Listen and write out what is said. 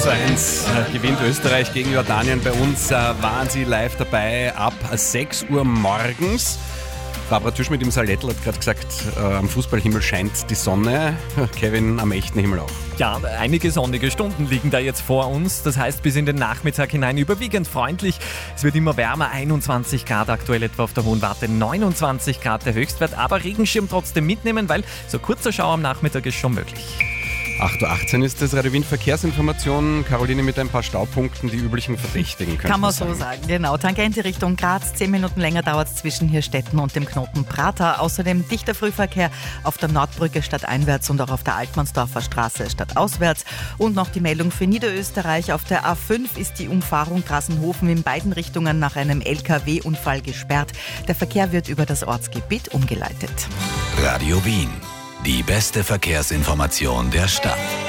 1:1 gewinnt Österreich gegen Jordanien. Bei uns waren sie live dabei ab 6 Uhr morgens. Barbara Tüsch mit dem Salettel hat gerade gesagt, am Fußballhimmel scheint die Sonne. Kevin, am echten Himmel auch. Ja, einige sonnige Stunden liegen da jetzt vor uns. Das heißt, bis in den Nachmittag hinein überwiegend freundlich. Es wird immer wärmer, 21 Grad aktuell etwa auf der Hohen Warte, 29 Grad der Höchstwert. Aber Regenschirm trotzdem mitnehmen, weil so kurzer Schauer am Nachmittag ist schon möglich. 8:18 Uhr ist das Radio Wien Verkehrsinformation. Caroline mit ein paar Staupunkten, die üblichen Verdächtigen. Kann man so sagen, genau. Tangente Richtung Graz, 10 Minuten länger dauert es zwischen Hirstetten und dem Knoten Prater. Außerdem dichter Frühverkehr auf der Nordbrücke stadteinwärts und auch auf der Altmannsdorfer Straße stadtauswärts. Und noch die Meldung für Niederösterreich. Auf der A5 ist die Umfahrung Grassenhofen in beiden Richtungen nach einem LKW-Unfall gesperrt. Der Verkehr wird über das Ortsgebiet umgeleitet. Radio Wien. Die beste Verkehrsinformation der Stadt.